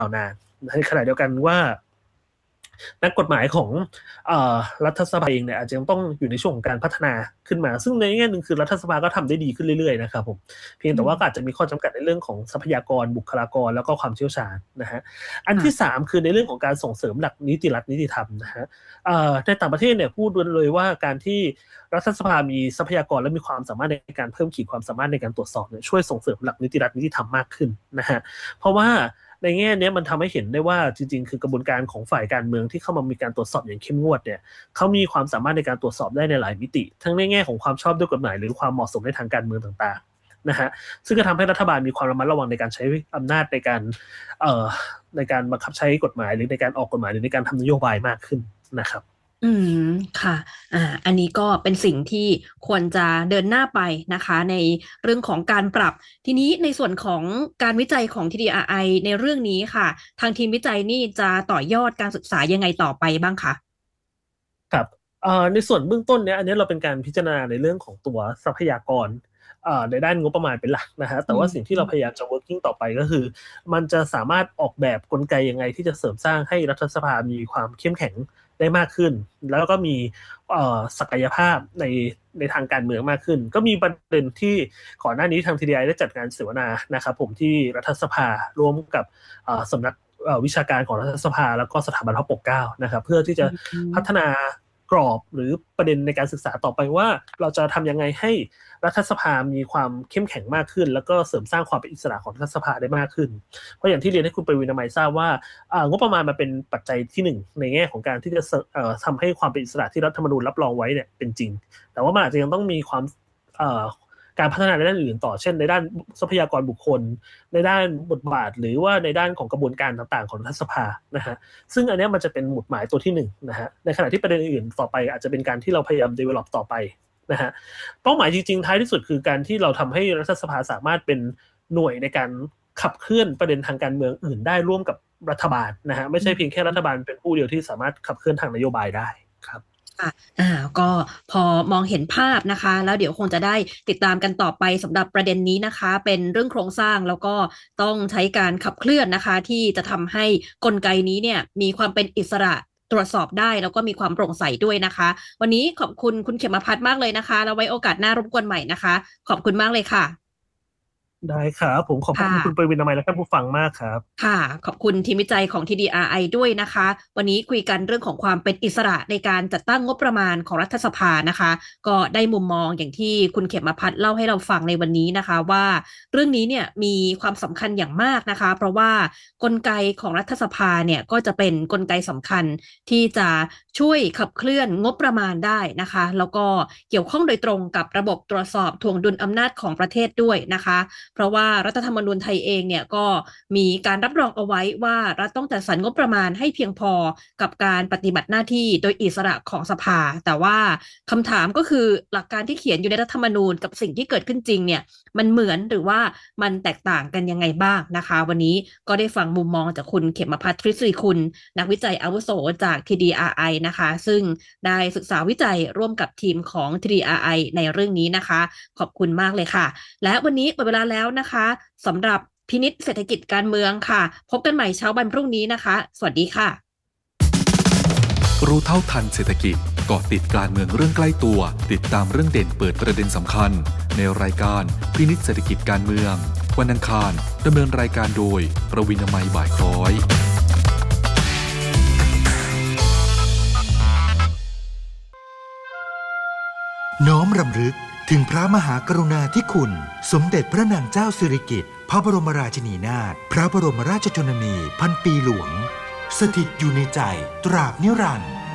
วนานในขณะเดียวกันว่านักกฎหมายของรัฐสภาเองเนี่ยอาจจะยังต้องอยู่ในช่วงของการพัฒนาขึ้นมาซึ่งในแง่หนึ่งคือรัฐสภาก็ทำได้ดีขึ้นเรื่อยๆนะครับผมเพียงแต่ว่าก็อาจจะมีข้อจำกัดในเรื่องของทรัพยากรบุคลากรแล้วก็ความเชี่ยวชาญนะฮะอันที่3คือในเรื่องของการส่งเสริมหลักนิติรัฐนิติธรรมนะฮะในต่างประเทศเนี่ยพูดเลยว่าการที่รัฐสภามีทรัพยากรและมีความสามารถในการเพิ่มขีดความสามารถในการตรวจสอบเนี่ยช่วยส่งเสริมหลักนิติรัฐนิติธรรมมากขึ้นนะฮะเพราะว่าในแง่นี้มันทำให้เห็นได้ว่าจริงๆคือกระบวนการของฝ่ายการเมืองที่เข้ามามีการตรวจสอบอย่างเข้มงวดเนี่ยเขามีความสามารถในการตรวจสอบได้ในหลายมิติทั้งในแง่ของความชอบด้วยกฎหมายหรือความเหมาะสมในทางการเมืองต่างๆนะฮะซึ่งก็ทำให้รัฐบาลมีความระมัดระวังในการใช้อำนาจในการบังคับใช้กฎหมายหรือในการออกกฎหมายหรือในการทำนโยบายมากขึ้นนะครับอืมค่ะอันนี้ก็เป็นสิ่งที่ควรจะเดินหน้าไปนะคะในเรื่องของการปรับทีนี้ในส่วนของการวิจัยของ TDRI ในเรื่องนี้ค่ะทางทีมวิจัยนี่จะต่อยอดการศึกษายังไงต่อไปบ้างคะครับในส่วนเบื้องต้นเนี้ยอันนี้เราเป็นการพิจารณาในเรื่องของตัวทรัพยากรในด้านงบประมาณเป็นหลักนะฮะแต่ว่าสิ่งที่เราพยายามจะ working ต่อไปก็คือมันจะสามารถออกแบบกลไกยังไงที่จะเสริมสร้างให้รัฐสภามีความเข้มแข็งได้มากขึ้นแล้วก็มีศักยภาพในทางการเมืองมากขึ้นก็มีประเด็นที่ก่อนหน้านี้ทาง TDI ได้จัดการเสวนานะครับผมที่รัฐสภาร่วมกับสำนักวิชาการของรัฐสภาแล้วก็สถาบันพระปกเกล้านะครับเพื่อที่จะพัฒนากรอบหรือประเด็นในการศึกษาต่อไปว่าเราจะทำยังไงให้รัฐสภามีความเข้มแข็งมากขึ้นแล้วก็เสริมสร้างความเป็นอิสระของรัฐสภาได้มากขึ้นเพราะอย่างที่เรียนให้คุณประวินามัยทราบว่างบประมาณมันเป็นปัจจัยที่หนึ่งในแง่ของการที่จะทำให้ความเป็นอิสระที่รัฐธรรมนูญรับรองไว้เนี่ยเป็นจริงแต่ว่ามันอาจจะยังต้องมีความการพัฒนาในด้านอื่นต่อเช่นในด้านทรัพยากรบุคคลในด้านบทบาทหรือว่าในด้านของกระบวนการต่างๆของรัฐสภานะฮะซึ่งอันนี้มันจะเป็นหมุดหมายตัวที่1นะฮะในขณะที่ประเด็นอื่นต่อไปอาจจะเป็นการที่เราพยายาม develop ต่อไปนะฮะเป้าหมายจริงๆท้ายที่สุดคือการที่เราทำให้รัฐสภาสามารถเป็นหน่วยในการขับเคลื่อนประเด็นทางการเมืองอื่นได้ร่วมกับรัฐบาลนะฮะไม่ใช่เพียงแค่รัฐบาลเป็นผู้เดียวที่สามารถขับเคลื่อนทางนโยบายได้ครับค่ะก็พอมองเห็นภาพนะคะแล้วเดี๋ยวคงจะได้ติดตามกันต่อไปสำหรับประเด็นนี้นะคะเป็นเรื่องโครงสร้างแล้วก็ต้องใช้การขับเคลื่อนนะคะที่จะทำให้กลไกนี้เนี่ยมีความเป็นอิสระตรวจสอบได้แล้วก็มีความโปร่งใสด้วยนะคะวันนี้ขอบคุณคุณเขมพัฒน์มากเลยนะคะแล้วไว้โอกาสหน้ารบกวนใหม่นะคะขอบคุณมากเลยค่ะได้ครับผมขอบคุณคุณปค่ะวินทำไมและท่านผู้ฟังมากครับค่ะขอบคุณทีมวิจัยของ TDRI ด้วยนะคะวันนี้คุยกันเรื่องของความเป็นอิสระในการจัดตั้งงบประมาณของรัฐสภานะคะก็ได้มุมมองอย่างที่คุณเขมพัฒน์เล่าให้เราฟังในวันนี้นะคะว่าเรื่องนี้เนี่ยมีความสำคัญอย่างมากนะคะเพราะว่ากลไกของรัฐสภาเนี่ยก็จะเป็นกลไกสำคัญที่จะช่วยขับเคลื่อนงบประมาณได้นะคะแล้วก็เกี่ยวข้องโดยตรงกับระบบตรวจสอบทวงดุลอำนาจของประเทศด้วยนะคะเพราะว่ารัฐธรรมนูญไทยเองเนี่ยก็มีการรับรองเอาไว้ว่ารัฐต้องจัดสรรงบประมาณให้เพียงพอกับการปฏิบัติหน้าที่โดยอิสระของสภาแต่ว่าคำถามก็คือหลักการที่เขียนอยู่ในรัฐธรรมนูญกับสิ่งที่เกิดขึ้นจริงเนี่ยมันเหมือนหรือว่ามันแตกต่างกันยังไงบ้างนะคะวันนี้ก็ได้ฟังมุมมองจากคุณเขมพัฒน์ทริศรีคุณนักวิจัยอาวุโสจาก TDRI นะคะซึ่งได้ศึกษาวิจัยร่วมกับทีมของ TDRI ในเรื่องนี้นะคะขอบคุณมากเลยค่ะและวันนี้หมดเวลาแล้วนะคะสำหรับพินิจเศรษฐกิจการเมืองค่ะพบกันใหม่เช้าวันพรุ่งนี้นะคะสวัสดีค่ะรู้เท่าทันเศรษฐกิจเกาะติดการเมืองเรื่องใกล้ตัวติดตามเรื่องเด่นเปิดประเด็นสำคัญในรายการพินิจเศรษฐกิจการเมืองวันอังคารดำเนินรายการโดยประวินามัยบ่ายคล้อยน้อมรำลึกถึงพระมหากรุณาธิคุณสมเด็จพระนางเจ้าสิริกิติ์พระบรมราชินีนาถพระบรมราชชนนีพันปีหลวงสถิตอยู่ในใจตราบนิรันดร์